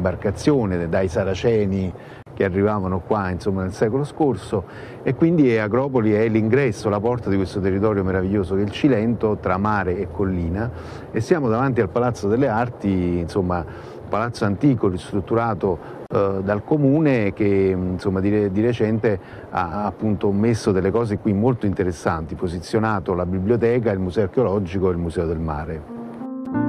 imbarcazione dai Saraceni che arrivavano qua insomma nel secolo scorso, e quindi Agropoli è l'ingresso, la porta di questo territorio meraviglioso che è il Cilento, tra mare e collina, e siamo davanti al Palazzo delle Arti, insomma palazzo antico ristrutturato dal comune che insomma di recente ha appunto messo delle cose qui molto interessanti, posizionato la biblioteca, il museo archeologico e il museo del mare.